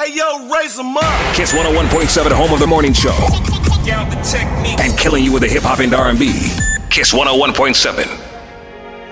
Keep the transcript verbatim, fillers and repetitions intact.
Hey, yo, raise them up. Kiss one oh one point seven, home of the morning show. Check out the technique. And killing you with the hip hop and R and B. Kiss one oh one point seven.